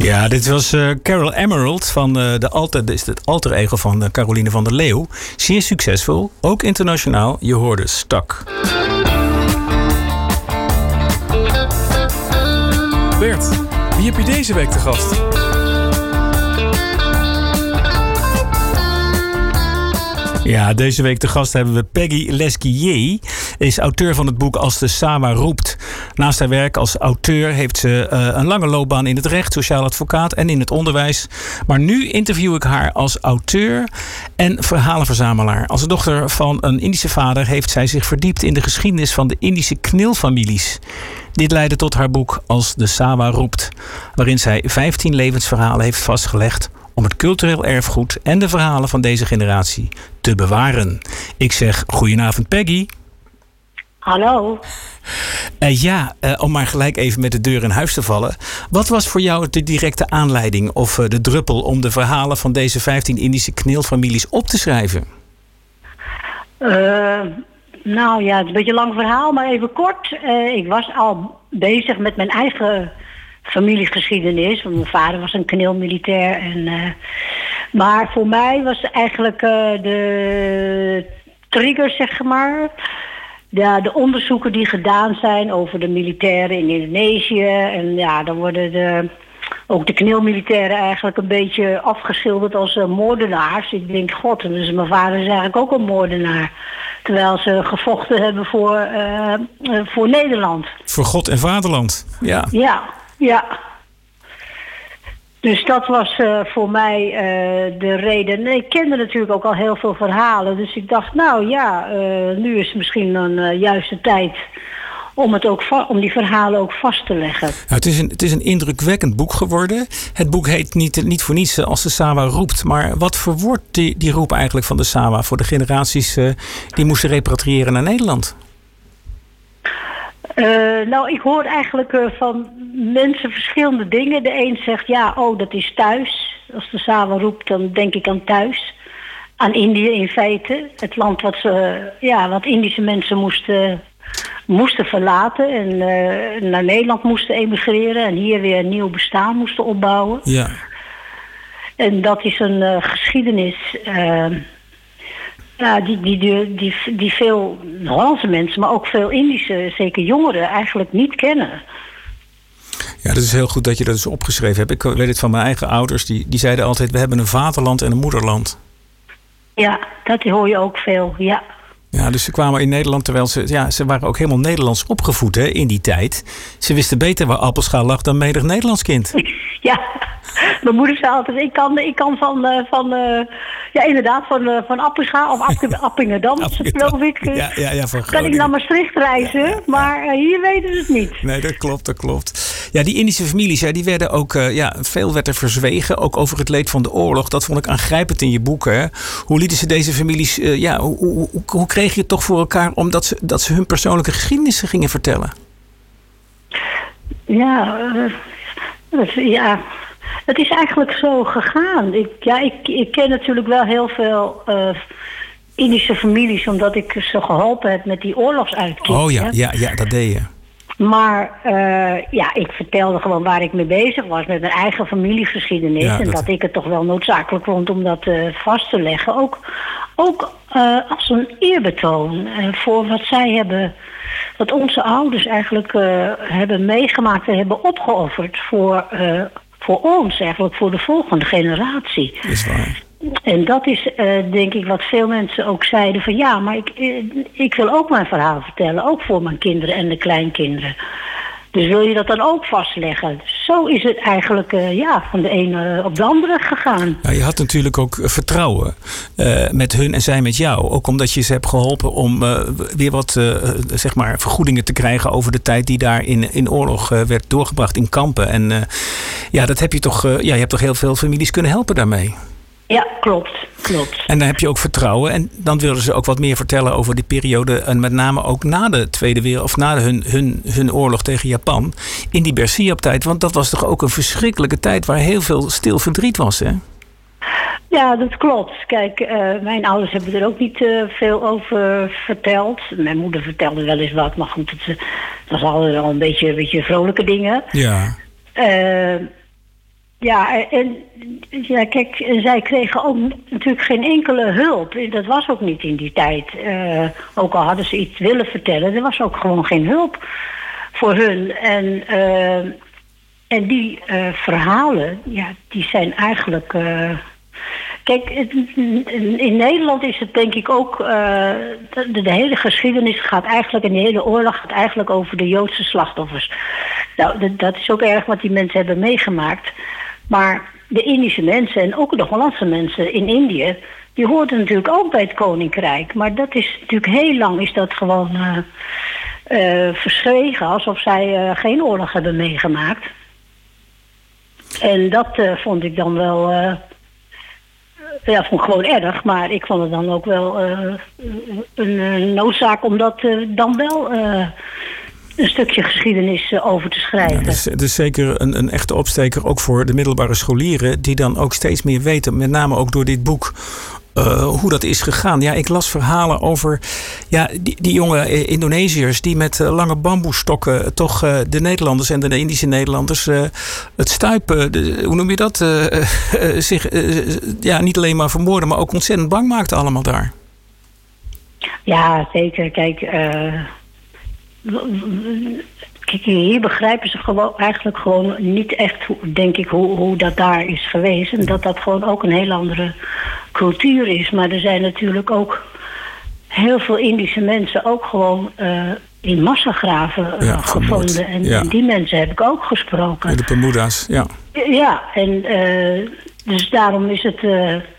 Ja, dit was Carol Emerald van dit is het alter ego van Caroline van der Leeuw. Zeer succesvol, ook internationaal. Je hoorde Stak. Bert, wie heb je deze week te gast? Ja, deze week te gast hebben we Peggy Lesquier. Is auteur van het boek Als de Sawa roept. Naast haar werk als auteur heeft ze een lange loopbaan in het recht, sociaal advocaat en in het onderwijs. Maar nu interview ik haar als auteur en verhalenverzamelaar. Als dochter van een Indische vader heeft zij zich verdiept in de geschiedenis van de Indische knilfamilies. Dit leidde tot haar boek Als de Sawa roept, waarin zij 15 levensverhalen heeft vastgelegd om het cultureel erfgoed en de verhalen van deze generatie te bewaren. Ik zeg goedenavond Peggy. Hallo. Om maar gelijk even met de deur in huis te vallen. Wat was voor jou de directe aanleiding of de druppel om de verhalen van deze 15 Indische knilfamilies op te schrijven? Nou ja, het is een beetje een lang verhaal, maar even kort. Ik was al bezig met mijn eigen familiegeschiedenis. Want mijn vader was een knilmilitair. Maar voor mij was eigenlijk de trigger, zeg maar. Ja, de onderzoeken die gedaan zijn over de militairen in Indonesië. En ja, dan worden ook de knilmilitairen eigenlijk een beetje afgeschilderd als moordenaars. Ik denk, god, dus mijn vader is eigenlijk ook een moordenaar. Terwijl ze gevochten hebben voor Nederland. Voor God en vaderland, ja. Ja. Dus dat was voor mij de reden. Ik kende natuurlijk ook al heel veel verhalen. Dus ik dacht, nou ja, nu is misschien een juiste tijd om die verhalen ook vast te leggen. Nou, het is een indrukwekkend boek geworden. Het boek heet niet voor niets Als de Sawa roept. Maar wat verwoordt die roep eigenlijk van de Sawa voor de generaties die moesten repatriëren naar Nederland? Nou, ik hoor eigenlijk van mensen verschillende dingen. De een zegt, dat is thuis. Als de Sawa roept, dan denk ik aan thuis. Aan Indië in feite. Het land wat Indische mensen moesten verlaten. En naar Nederland moesten emigreren. En hier weer een nieuw bestaan moesten opbouwen. Ja. En dat is een geschiedenis die veel Hollandse mensen, maar ook veel Indische, zeker jongeren, eigenlijk niet kennen. Ja, dat is heel goed dat je dat dus opgeschreven hebt. Ik weet het van mijn eigen ouders. Die zeiden altijd, we hebben een vaderland en een moederland. Ja, dat hoor je ook veel, ja. Ja, dus ze kwamen in Nederland terwijl ze waren ook helemaal Nederlands opgevoed hè, in die tijd. Ze wisten beter waar appelschaal lag dan menig Nederlands kind. Ja, mijn moeder zei altijd, ik kan van Appelschaal of Appingedam, geloof ik. Kan ik naar Maastricht reizen, maar hier weten ze het niet. Nee, dat klopt. Ja, die Indische families, die werden ook, veel werd er verzwegen, ook over het leed van de oorlog. Dat vond ik aangrijpend in je boeken. Hè. Hoe lieten ze deze families, hoe kreeg je het toch voor elkaar omdat ze hun persoonlijke geschiedenissen gingen vertellen? Het is eigenlijk zo gegaan. Ik ken natuurlijk wel heel veel Indische families, omdat ik ze geholpen heb met die oorlogsuitkering. Oh ja, dat deed je. Maar ik vertelde gewoon waar ik mee bezig was met mijn eigen familiegeschiedenis. Ja, en dat ik het toch wel noodzakelijk vond om dat vast te leggen. Ook als een eerbetoon voor wat zij hebben, wat onze ouders eigenlijk hebben meegemaakt en hebben opgeofferd voor ons eigenlijk, voor de volgende generatie. Dat is waar. En dat is denk ik wat veel mensen ook zeiden van maar ik wil ook mijn verhaal vertellen, ook voor mijn kinderen en de kleinkinderen. Dus wil je dat dan ook vastleggen? Zo is het eigenlijk van de ene op de andere gegaan. Ja, je had natuurlijk ook vertrouwen met hun en zij met jou. Ook omdat je ze hebt geholpen om weer wat vergoedingen te krijgen over de tijd die daar in oorlog werd doorgebracht in kampen. En dat heb je toch. Je hebt toch heel veel families kunnen helpen daarmee. Ja, klopt. En dan heb je ook vertrouwen. En dan wilden ze ook wat meer vertellen over die periode. En met name ook na de Tweede Wereld, of na hun oorlog tegen Japan. In die Bersiap-tijd. Want dat was toch ook een verschrikkelijke tijd waar heel veel stil verdriet was, hè? Ja, dat klopt. Kijk, mijn ouders hebben er ook niet veel over verteld. Mijn moeder vertelde wel eens wat, maar goed, het was altijd al een beetje vrolijke dingen. Ja. Ja, en kijk, zij kregen ook natuurlijk geen enkele hulp. Dat was ook niet in die tijd. Ook al hadden ze iets willen vertellen, er was ook gewoon geen hulp voor hun. En die verhalen, ja, die zijn eigenlijk... Kijk, in Nederland is het denk ik ook... de hele geschiedenis gaat eigenlijk... en de hele oorlog gaat eigenlijk over de Joodse slachtoffers. Nou, dat is ook erg wat die mensen hebben meegemaakt. Maar de Indische mensen en ook de Hollandse mensen in Indië... die hoorden natuurlijk ook bij het Koninkrijk. Maar dat is natuurlijk heel lang is dat gewoon verzwegen... alsof zij geen oorlog hebben meegemaakt. En dat vond ik dan wel... vond ik gewoon erg, maar ik vond het dan ook wel een noodzaak om dat dan wel een stukje geschiedenis over te schrijven. Ja, het is zeker een echte opsteker, ook voor de middelbare scholieren, die dan ook steeds meer weten, met name ook door dit boek, hoe dat is gegaan. Ja, ik las verhalen over die jonge Indonesiërs die met lange bamboestokken toch de Nederlanders en de Indische Nederlanders het stuipen, hoe noem je dat? Zich niet alleen maar vermoorden, maar ook ontzettend bang maakten allemaal daar. Ja, zeker. Kijk, hier begrijpen ze eigenlijk gewoon niet echt, denk ik, hoe dat daar is geweest. En dat gewoon ook een heel andere cultuur is. Maar er zijn natuurlijk ook heel veel Indische mensen ook gewoon in massagraven gevonden. En die mensen heb ik ook gesproken. De Bermuda's, ja. Ja, en dus daarom is het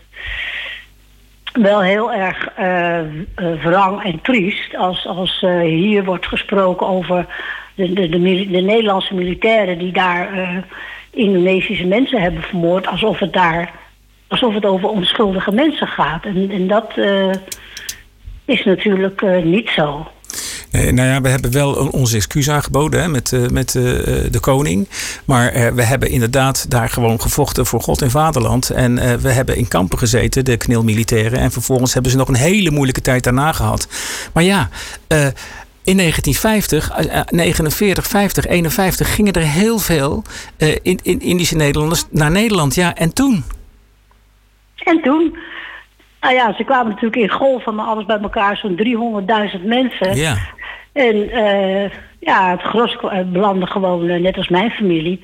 wel heel erg wrang en triest als hier wordt gesproken over de Nederlandse militairen die daar Indonesische mensen hebben vermoord, alsof het over onschuldige mensen gaat. En dat is natuurlijk niet zo. Nou ja, we hebben wel onze excuus aangeboden hè, met de koning. Maar we hebben inderdaad daar gewoon gevochten voor God en vaderland. En we hebben in kampen gezeten, de KNIL-militairen. En vervolgens hebben ze nog een hele moeilijke tijd daarna gehad. Maar ja, in 1950, 49, 50, 51 gingen er heel veel Indische Nederlanders naar Nederland. Ja, en toen? En toen? Nou ja, ze kwamen natuurlijk in golven, maar alles bij elkaar zo'n 300.000 mensen. Ja. En het gros belandde gewoon, net als mijn familie,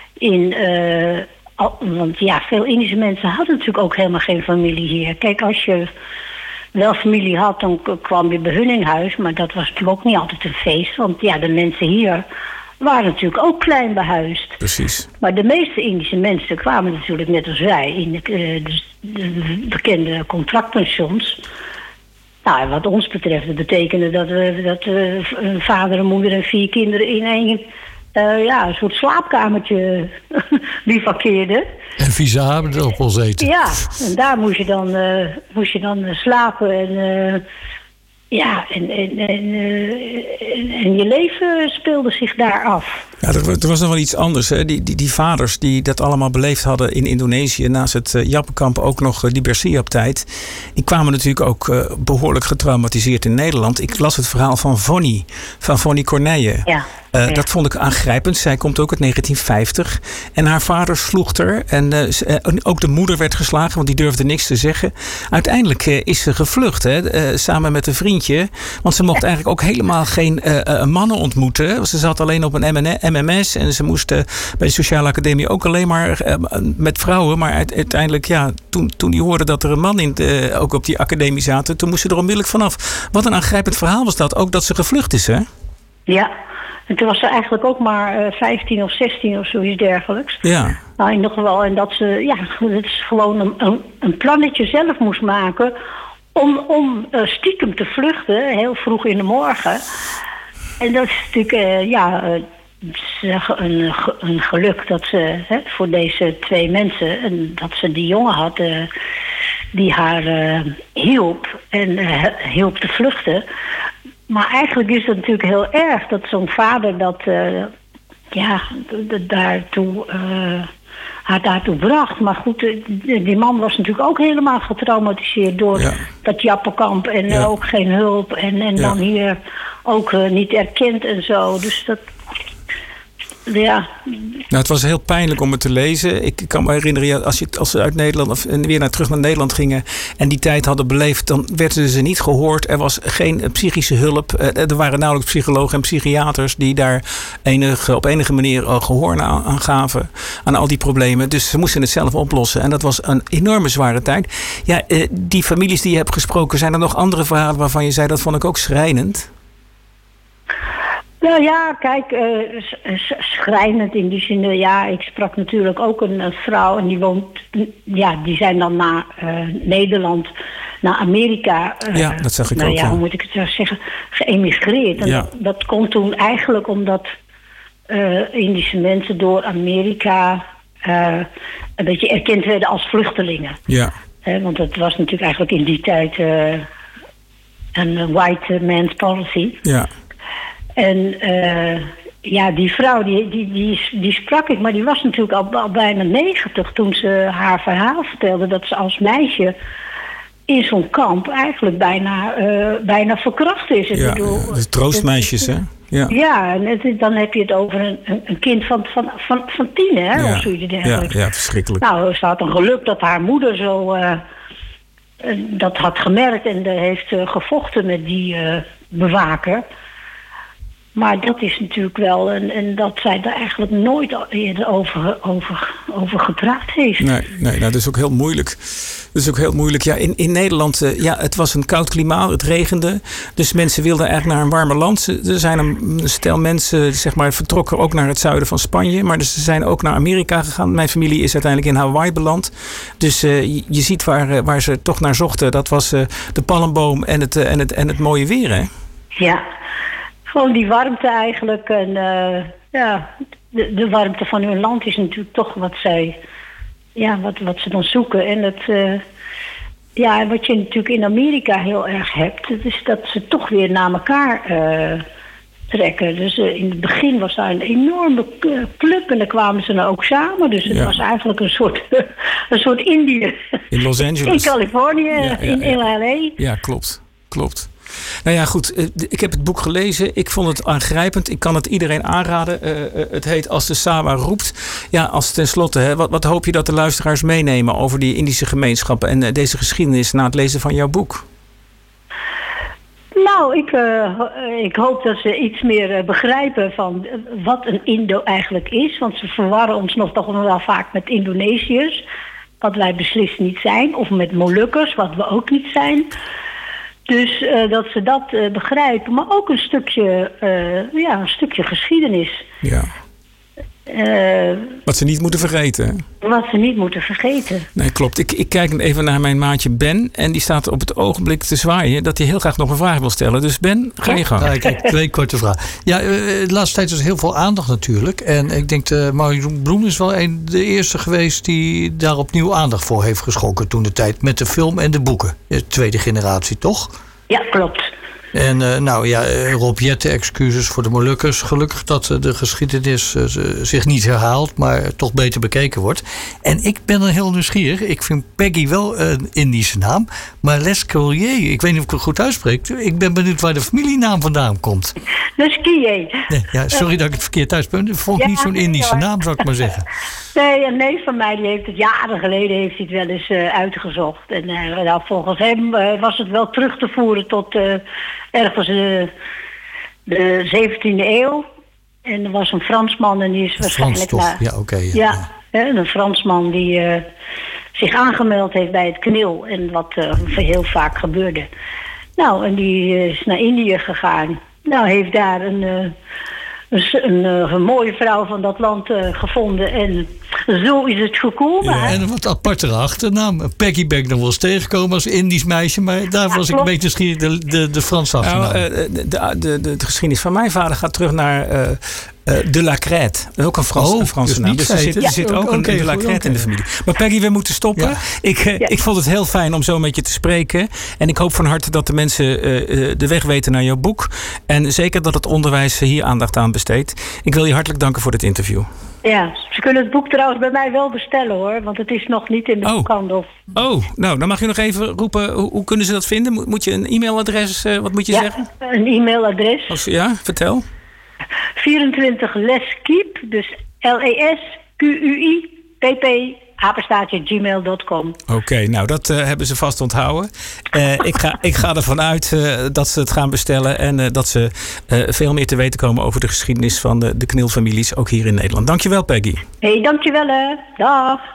want ja, veel Indische mensen hadden natuurlijk ook helemaal geen familie hier. Kijk, als je wel familie had, dan kwam je bij hun in huis, maar dat was natuurlijk ook niet altijd een feest. Want ja, de mensen hier waren natuurlijk ook klein behuisd. Precies. Maar de meeste Indische mensen kwamen natuurlijk net als wij in de bekende contractpensions. Nou, wat ons betreft, dat betekende dat we een vader, een moeder en 4 kinderen in één een soort slaapkamertje bivakkeerden. En vieze aardappels eten. Ja, en daar moest je dan slapen en je leven speelde zich daar af. Ja, er was nog wel iets anders. Hè? Die vaders die dat allemaal beleefd hadden in Indonesië, naast het Jappenkamp ook nog die Bersiap-tijd, die kwamen natuurlijk ook behoorlijk getraumatiseerd in Nederland. Ik las het verhaal van Vonnie Corneille. Ja. Dat vond ik aangrijpend. Zij komt ook uit 1950. En haar vader sloeg er. En ook de moeder werd geslagen, want die durfde niks te zeggen. Uiteindelijk is ze gevlucht, hè, samen met een vriendje. Want ze mocht eigenlijk ook helemaal geen mannen ontmoeten. Ze zat alleen op een MMS. En ze moest bij de Sociale Academie ook alleen maar met vrouwen. Maar uiteindelijk, ja, toen die hoorde dat er een man ook op die academie zaten, toen moest ze er onmiddellijk vanaf. Wat een aangrijpend verhaal was dat. Ook dat ze gevlucht is, hè? Ja. En toen was ze eigenlijk ook maar 15 of 16 of zoiets dergelijks. Ja. Nou, in ieder geval. En dat ze, het is gewoon een plannetje zelf moest maken om stiekem te vluchten, heel vroeg in de morgen. En dat is natuurlijk, een geluk dat ze, voor deze 2 mensen, en dat ze die jongen had die haar hielp en hielp te vluchten. Maar eigenlijk is het natuurlijk heel erg dat zo'n vader haar daartoe bracht. Maar goed, die man was natuurlijk ook helemaal getraumatiseerd door dat Jappenkamp en ook geen hulp. En dan hier ook niet erkend en zo. Dus dat... ja. Nou, het was heel pijnlijk om het te lezen. Ik kan me herinneren, als ze uit Nederland of weer terug naar Nederland gingen en die tijd hadden beleefd, dan werden ze niet gehoord. Er was geen psychische hulp. Er waren nauwelijks psychologen en psychiaters die daar op enige manier gehoor aan gaven aan al die problemen. Dus ze moesten het zelf oplossen. En dat was een enorme zware tijd. Ja, die families die je hebt gesproken, zijn er nog andere verhalen waarvan je zei dat vond ik ook schrijnend? Nou ja, kijk, schrijnend in die zin. Ja, ik sprak natuurlijk ook een vrouw en die woont. Ja, die zijn dan naar Nederland, naar Amerika. Ja, dat zag ik ook. Ja, hoe moet ik het zo zeggen? Geëmigreerd. En dat kon toen eigenlijk omdat Indische mensen door Amerika een beetje erkend werden als vluchtelingen. Ja. Want het was natuurlijk eigenlijk in die tijd een white man's policy. Ja. En die vrouw, die sprak ik, maar die was natuurlijk al bijna 90 toen ze haar verhaal vertelde dat ze als meisje in zo'n kamp eigenlijk bijna verkracht is. Ja, de troostmeisjes, hè? Ja, ja, en dan heb je het over een kind van 10, hè? Ja, of zoiets dergelijks. Ja, verschrikkelijk. Nou, ze had een geluk dat haar moeder zo dat had gemerkt en heeft gevochten met die bewaker. Maar dat is natuurlijk wel, en dat zij er eigenlijk nooit eerder over gepraat heeft. Nee, nou, dat is ook heel moeilijk. Ja, in Nederland, het was een koud klimaat, het regende. Dus mensen wilden eigenlijk naar een warmer land. Er zijn een stel mensen, zeg maar, vertrokken ook naar het zuiden van Spanje. Maar ze zijn ook naar Amerika gegaan. Mijn familie is uiteindelijk in Hawaii beland. Dus je ziet waar ze toch naar zochten. Dat was de palmboom en het mooie weer, hè? Ja. Gewoon die warmte eigenlijk. En de warmte van hun land is natuurlijk toch wat wat ze dan zoeken. En wat je natuurlijk in Amerika heel erg hebt, is dat ze toch weer naar elkaar trekken. Dus in het begin was daar een enorme club en dan kwamen ze nou ook samen. Dus het was eigenlijk een soort Indië. In Los Angeles. In Californië, in LA. Ja, klopt. Nou ja, goed. Ik heb het boek gelezen. Ik vond het aangrijpend. Ik kan het iedereen aanraden. Het heet Als de Sawa roept. Ja, als tenslotte, wat hoop je dat de luisteraars meenemen over die Indische gemeenschappen en deze geschiedenis na het lezen van jouw boek? Nou, ik hoop dat ze iets meer begrijpen van wat een Indo eigenlijk is. Want ze verwarren ons nog toch wel vaak met Indonesiërs. Wat wij beslist niet zijn. Of met Molukkers, wat we ook niet zijn. Dus dat ze dat begrijpen. Maar ook een stukje geschiedenis. Ja. Wat ze niet moeten vergeten. Wat ze niet moeten vergeten. Nee, klopt. Ik kijk even naar mijn maatje Ben. En die staat op het ogenblik te zwaaien dat hij heel graag nog een vraag wil stellen. Dus Ben, ga je gang. Ja, ik heb 2 korte vragen. Ja, de laatste tijd is heel veel aandacht natuurlijk. En ik denk Marion Bloem is wel de eerste geweest die daar opnieuw aandacht voor heeft geschonken toen de tijd. Met de film en de boeken. De tweede generatie, toch? Ja, klopt. En Rob Jetten, excuses voor de Molukkers. Gelukkig dat de geschiedenis zich niet herhaalt, maar toch beter bekeken wordt. En ik ben er heel nieuwsgierig. Ik vind Peggy wel een Indische naam. Maar Lescalier, ik weet niet of ik het goed uitspreek. Ik ben benieuwd waar de familienaam vandaan komt. Lescalier. Nee, versorry dat ik het verkeerd uitspreek. Ik vond niet zo'n Indische naam, zou ik maar zeggen. Nee, een neef van mij die heeft het jaren geleden heeft hij het wel eens uitgezocht. En volgens hem was het wel terug te voeren tot ergens de 17e eeuw. En er was een Fransman en die is waarschijnlijk... een Fransman die zich aangemeld heeft bij het KNIL. En wat heel vaak gebeurde. Nou, en die is naar Indië gegaan. Nou, heeft daar een mooie vrouw van dat land gevonden. En zo is het gekomen. Ja, en een wat apartere achternaam. Peggy ben ik nog wel eens tegengekomen als Indisch meisje. Maar daar was ik een beetje nieuwsgierig de Franse achternaam. De geschiedenis van mijn vader gaat terug naar De La Crête. Ook een Franse naam. Dus er zit ook een De La Crête in de familie. Maar Peggy, we moeten stoppen. Ja. Ik vond het heel fijn om zo met je te spreken. En ik hoop van harte dat de mensen de weg weten naar jouw boek. En zeker dat het onderwijs hier aandacht aan besteedt. Ik wil je hartelijk danken voor dit interview. Ja, ze kunnen het boek trouwens bij mij wel bestellen hoor. Want het is nog niet in de boekhandel. Oh, nou dan mag je nog even roepen. Hoe kunnen ze dat vinden? Moet je een e-mailadres, wat moet je zeggen? Een e-mailadres. Ja, vertel. 24 Lesquiep, dus LESQUIPP, @gmail.com. Oké, nou dat hebben ze vast onthouden. Ik ga ervan uit dat ze het gaan bestellen en dat ze veel meer te weten komen over de geschiedenis van de Knil-families, ook hier in Nederland. Dankjewel, Peggy. Hey, dankjewel. Dag.